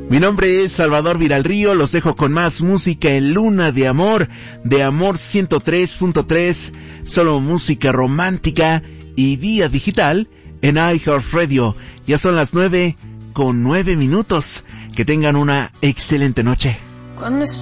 Mi nombre es Salvador Viralrío, los dejo con más música en Luna de Amor 103.3, solo música romántica y vía digital en iHeartRadio. Ya son las 9:09. Que tengan una excelente noche.